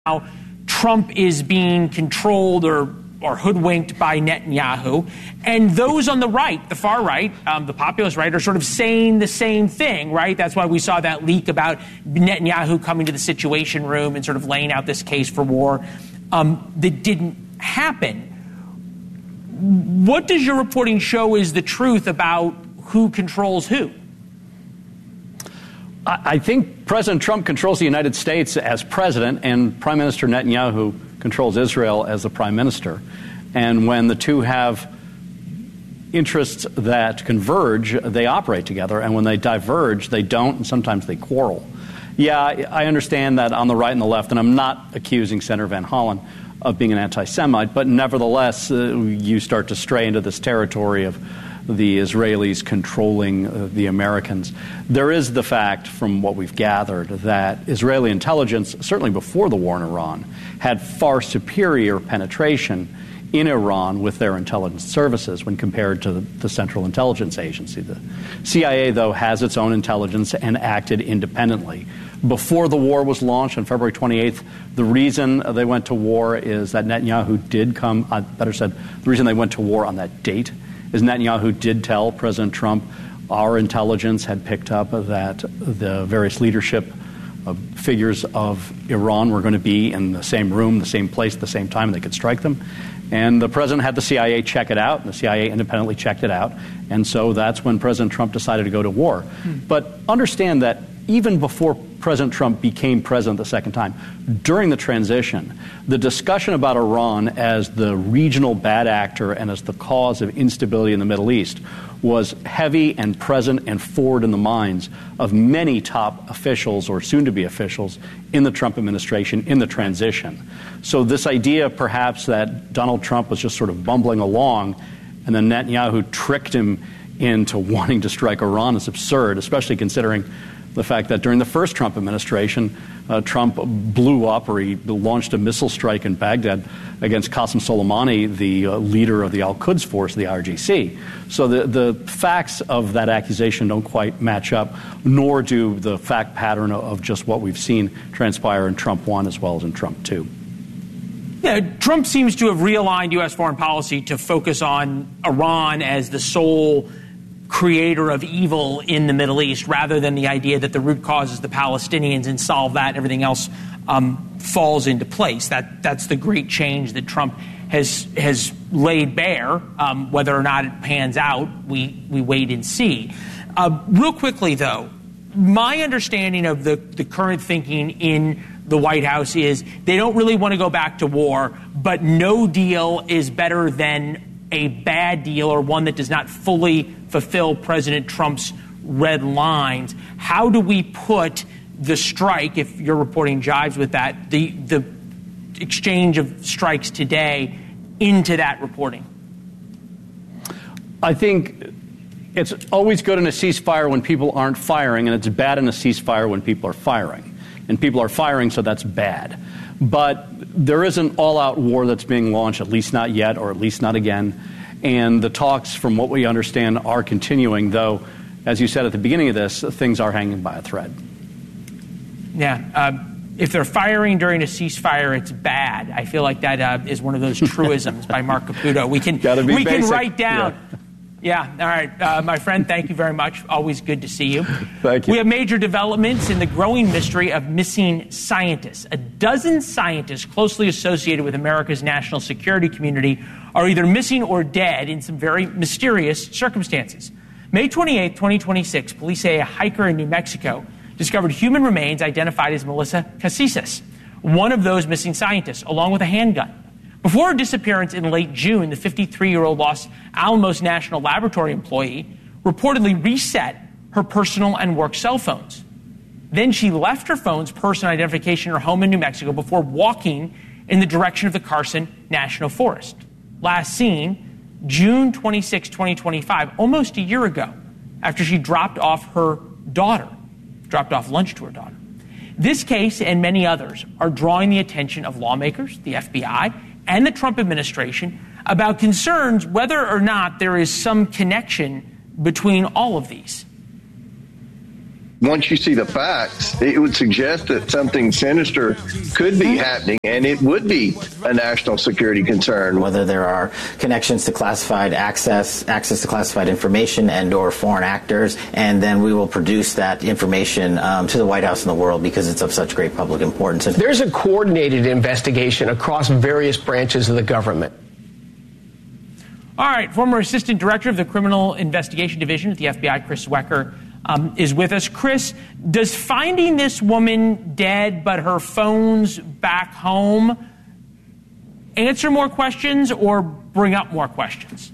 how Trump is being controlled or hoodwinked by Netanyahu. And those on the right, the far right, the populist right, are sort of saying the same thing, right? That's why we saw that leak about Netanyahu coming to the Situation Room and sort of laying out this case for war that didn't happen. What does your reporting show is the truth about who controls who? I think President Trump controls the United States as president, and Prime Minister Netanyahu controls Israel as the prime minister. And when the two have interests that converge, they operate together. And when they diverge, they don't, and sometimes they quarrel. Yeah, I understand that on the right and the left, and I'm not accusing Senator Van Hollen of being an anti-Semite, but nevertheless, you start to stray into this territory of the Israelis controlling the Americans. There is the fact, from what we've gathered, that Israeli intelligence, certainly before the war in Iran, had far superior penetration in Iran with their intelligence services when compared to the Central Intelligence Agency. The CIA, though, has its own intelligence and acted independently. Before the war was launched on February 28th, the reason they went to war is that Netanyahu did come, the reason they went to war on that date is Netanyahu did tell President Trump our intelligence had picked up that the various leadership figures of Iran were going to be in the same room, the same place, at the same time, and they could strike them. And the president had the CIA check it out, and the CIA independently checked it out. And so that's when President Trump decided to go to war. But understand that even before President Trump became president the second time, during the transition, the discussion about Iran as the regional bad actor and as the cause of instability in the Middle East was heavy and present and forward in the minds of many top officials or soon-to-be officials in the Trump administration in the transition. So this idea perhaps that Donald Trump was just sort of bumbling along and then Netanyahu tricked him into wanting to strike Iran is absurd, especially considering the fact that during the first Trump administration, Trump blew up or he launched a missile strike in Baghdad against Qasem Soleimani, the leader of the Al-Quds force, the IRGC. So the facts of that accusation don't quite match up, nor do the fact pattern of just what we've seen transpire in Trump 1 as well as in Trump 2. Yeah, Trump seems to have realigned U.S. foreign policy to focus on Iran as the sole creator of evil in the Middle East, rather than the idea that the root cause is the Palestinians and solve that, and everything else falls into place. That's the great change that Trump has laid bare. Whether or not it pans out, we wait and see. Real quickly, though, my understanding of the current thinking in the White House is they don't really want to go back to war, but no deal is better than a bad deal or one that does not fully fulfill President Trump's red lines. How do we put the strike, if your reporting jives with that, the exchange of strikes today into that reporting? I think it's always good in a ceasefire when people aren't firing, and it's bad in a ceasefire when people are firing. And people are firing, so that's bad. But there is an all-out war that's being launched, at least not yet, or at least not again. And the talks, from what we understand, are continuing, though, as you said at the beginning of this, things are hanging by a thread. Yeah. If they're firing during a ceasefire, it's bad. I feel like that is one of those truisms by Mark Caputo. We can write down. Yeah. All right. My friend, thank you very much. Always good to see you. Thank you. We have major developments in the growing mystery of missing scientists. A dozen scientists closely associated with America's national security community are either missing or dead in some very mysterious circumstances. May 28, 2026, police say a hiker in New Mexico discovered human remains identified as Melissa Cassis, one of those missing scientists, along with a handgun. Before her disappearance in late June, the 53-year-old Los Alamos National Laboratory employee reportedly reset her personal and work cell phones. Then she left her phone's personal identification in her home in New Mexico before walking in the direction of the Carson National Forest. Last seen, June 26, 2025, almost a year ago, after she dropped off lunch to her daughter. This case and many others are drawing the attention of lawmakers, the FBI, and the Trump administration about concerns whether or not there is some connection between all of these. once you see the facts, it would suggest that something sinister could be happening, and it would be a national security concern. Whether there are connections to classified access to classified information and or foreign actors, and then we will produce that information to the White House and the world because it's of such great public importance. There's a coordinated investigation across various branches of the government. All right, former Assistant Director of the Criminal Investigation Division at the FBI, Chris Wecker, is with us. Chris, does finding this woman dead but her phone's back home answer more questions or bring up more questions?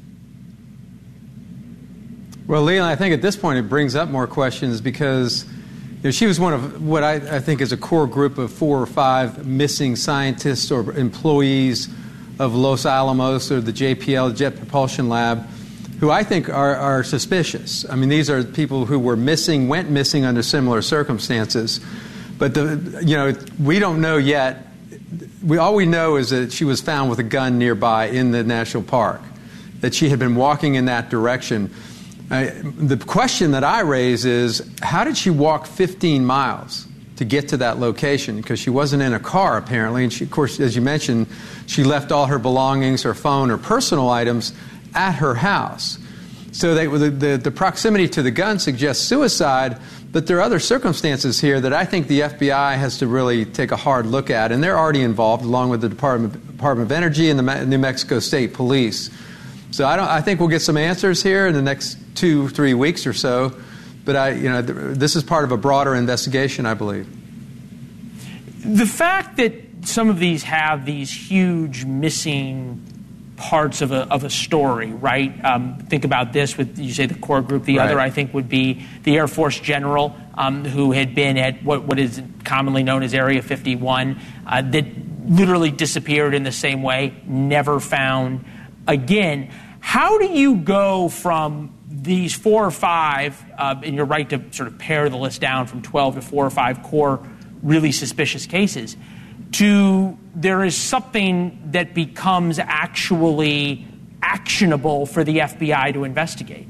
Well, Leland, I think at this point it brings up more questions because she was one of what I think is a core group of 4 or 5 missing scientists or employees of Los Alamos or the JPL, Jet Propulsion Lab, who I think are suspicious. I mean, these are people who were missing, went missing under similar circumstances. But, we don't know yet. All we know is that she was found with a gun nearby in the national park, that she had been walking in that direction. The question that I raise is, how did she walk 15 miles to get to that location? Because she wasn't in a car, apparently. And she, of course, as you mentioned, she left all her belongings, her phone, her personal items at her house. So the proximity to the gun suggests suicide, but there are other circumstances here that I think the FBI has to really take a hard look at, and they're already involved, along with the Department of Energy and the New Mexico State Police. So I think we'll get some answers here in the next 2-3 weeks or so, but this is part of a broader investigation, I believe. The fact that some of these have these huge missing parts of a story, right? Think about this with, you say, the core group. The other, I think, would be the Air Force general who had been at what is commonly known as Area 51 that literally disappeared in the same way, never found again. How do you go from these 4 or 5, and you're right to sort of pare the list down from 12 to 4 or 5 core really suspicious cases, to there is something that becomes actually actionable for the FBI to investigate?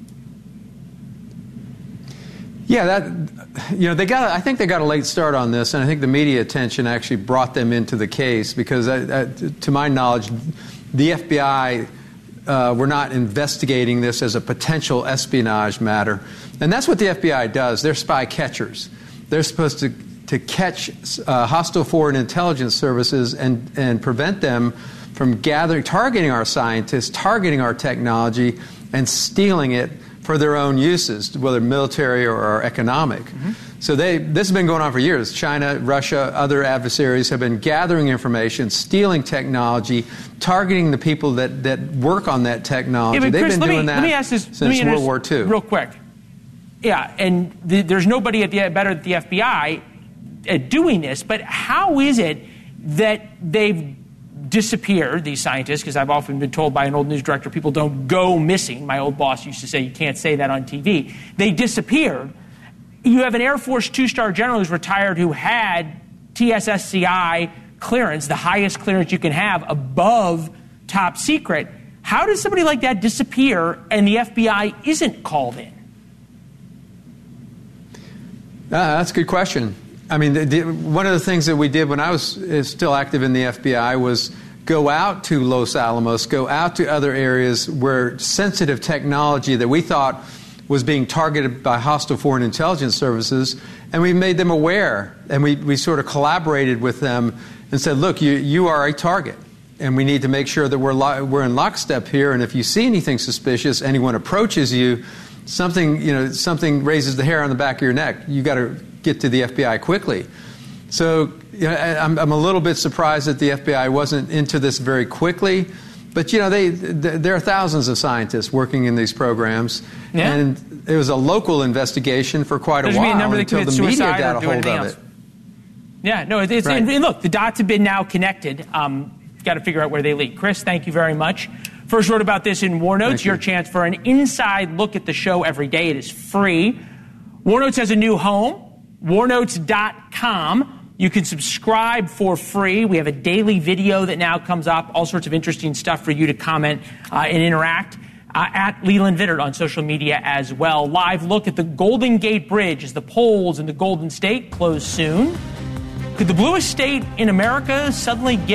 Yeah, I think they got a late start on this, and I think the media attention actually brought them into the case because, to my knowledge, the FBI were not investigating this as a potential espionage matter. And that's what the FBI does. They're spy catchers. They're supposed to catch hostile foreign intelligence services and prevent them from targeting our scientists, targeting our technology, and stealing it for their own uses, whether military or economic. Mm-hmm. So this has been going on for years. China, Russia, other adversaries have been gathering information, stealing technology, targeting the people that work on that technology. Yeah, They've Chris, been doing that since World War II. Real quick. Yeah, and there's nobody better at the FBI at doing this, but how is it that they've disappeared, these scientists, because I've often been told by an old news director, people don't go missing. My old boss used to say, you can't say that on TV. They disappeared. You have an Air Force 2-star general who's retired who had TSSCI clearance, the highest clearance you can have, above top secret. How does somebody like that disappear and the FBI isn't called in? That's a good question. I mean, one of the things that we did when I was still active in the FBI was go out to Los Alamos, go out to other areas where sensitive technology that we thought was being targeted by hostile foreign intelligence services, and we made them aware, and we sort of collaborated with them and said, look, you are a target, and we need to make sure that we're in lockstep here, and if you see anything suspicious, anyone approaches you, something raises the hair on the back of your neck, you got to get to the FBI quickly. So I'm a little bit surprised that the FBI wasn't into this very quickly. But, there are thousands of scientists working in these programs. Yeah. And it was a local investigation for quite a while until the media got a hold of it. Yeah, no, it's right. And look, the dots have been now connected. Got to figure out where they lead. Chris, thank you very much. First wrote about this in War Notes. Your chance for an inside look at the show every day. It is free. War Notes has a new home. warnotes.com. You can subscribe for free. We have a daily video that now comes up, all sorts of interesting stuff for you to comment and interact. at Leland Vittert on social media as well. Live look at the Golden Gate Bridge as the polls in the Golden State close soon. Could the bluest state in America suddenly get